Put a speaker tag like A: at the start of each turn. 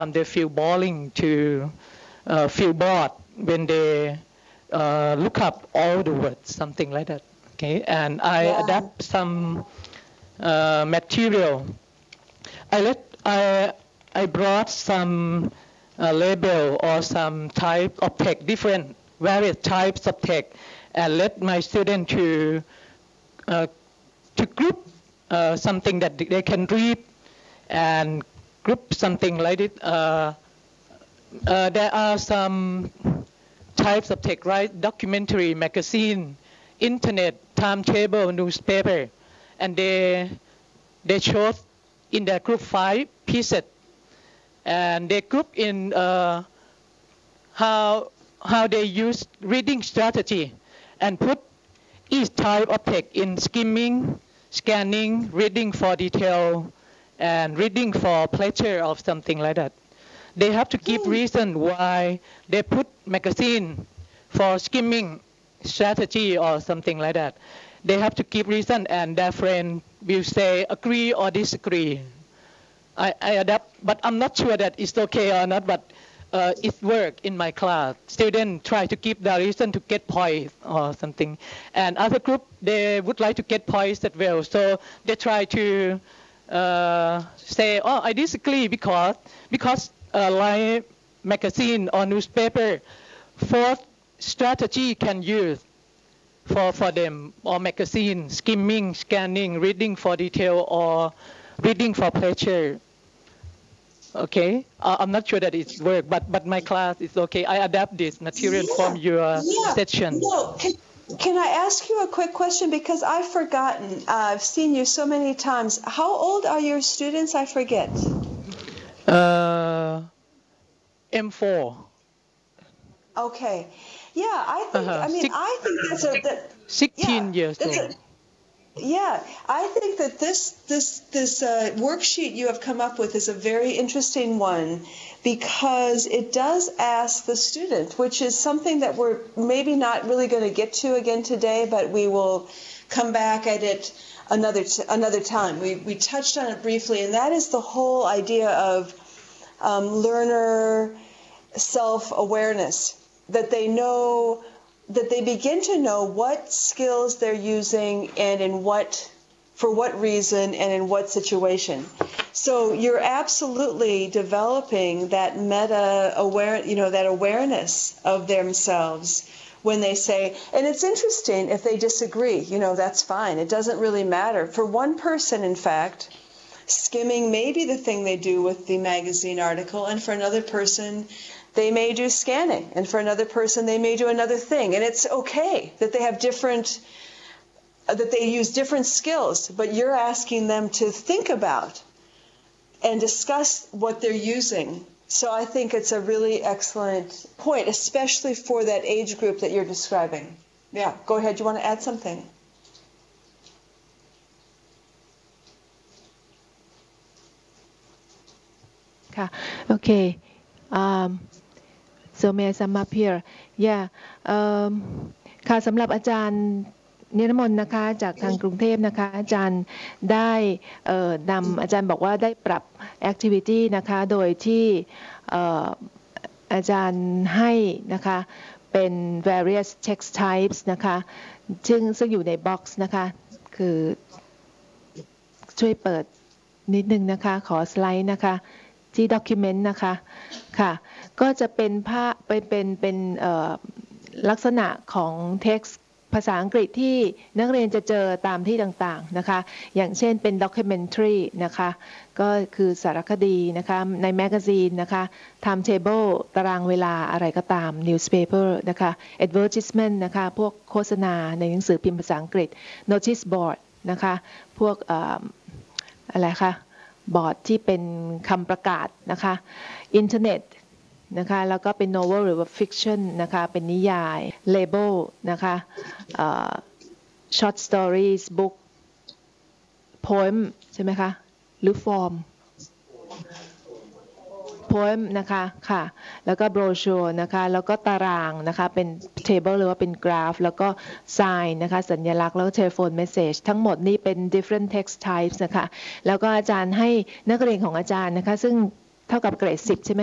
A: they feel boring to feel bored when they look up all the words, something like that. Okay, and I adapt some material. I brought some label or some type of text, different various types of text, and let my student to group something that they can read and group something like it. There are some types of text, right? Documentary, magazine, internet, timetable, newspaper, and they chose in their group 5 pieces, and they group in how they use reading strategy and put each type of text in skimming, scanning, reading for detail, and reading for pleasure or something like that. They have to give reason why they put magazine for skimming strategy or something like that. They have to give reason, and their friend will say agree or disagree. I adapt, but I'm not sure that it's okay or not, but it worked in my class. Students try to give the reason to get points or something. And other group, they would like to get points as well. So they try to say, oh, I disagree because like magazine or newspaper, fourth strategy can use for them, or magazine, skimming, scanning, reading for detail, or reading for pleasure. Okay, I'm not sure that it works, but my class is okay. I adapt this material from your section.
B: No, can I ask you a quick question, because I've forgotten? I've seen you so many times. How old are your students? I forget.
A: M4.
B: Okay. Yeah, I think. I mean, I think that's
A: 16 years old.
B: Yeah, I think that this worksheet you have come up with is a very interesting one, because it does ask the student, which is something that we're maybe not really going to get to again today, but we will come back at it another time. We touched on it briefly, and that is the whole idea of learner self-awareness, that they know, that they begin to know what skills they're using and for what reason and in what situation. So you're absolutely developing that that awareness of themselves when they say, and it's interesting if they disagree, that's fine. It doesn't really matter. For one person, in fact, skimming may be the thing they do with the magazine article, and for another person, they may do scanning, and for another person, they may do another thing. And it's okay that they have that they use different skills, but you're asking them to think about and discuss what they're using. So I think it's a really excellent point, especially for that age group that you're describing. Yeah, go ahead. You want to add something?
C: Okay. So may I sum up here? Yeah. ค่ะสำหรับอาจารย์นิรมนต์นะคะจากทางกรุงเทพนะคะอาจารย์ได้อาจารย์บอกว่าได้ปรับ activity นะคะโดยที่อาจารย์ให้นะคะเป็น various text types นะคะซึ่งอยู่ใน box นะคะคือช่วยเปิดนิดนึงนะคะขอสไลด์นะคะที่ document นะคะค่ะก็จะเป็นเป็นลักษณะของ text ภาษาอังกฤษที่นักเรียนจะเจอตามที่ต่างๆนะคะอย่างเช่นเป็น documentary นะคะก็คือสารคดีนะคะในแมกกาซีนนะคะ timetable ตารางเวลาอะไรก็ตาม newspaper นะคะ advertisement นะคะพวกโฆษณาในหนังสือพิมพ์ภาษาอังกฤษ notice board นะคะพวกอะไรคะบอร์ดที่เป็นคำประกาศนะคะอินเทอร์เน็ตนะคะแล้วก็เป็น novel หรือว่า fiction นะคะเป็นนิยาย label นะคะshort stories book poem ใช่ไหมคะหรือ form poem นะคะค่ะแล้วก็ brochure นะคะแล้วก็ตารางนะคะเป็น table หรือว่าเป็น graph แล้วก็ sign นะคะสัญลักษณ์แล้วก็ telephone message ทั้งหมดนี่เป็น different text types นะคะแล้วก็อาจารย์ให้นักเรียนของอาจารย์นะคะซึ่งเท่ากับเกรด10ใช่ไหม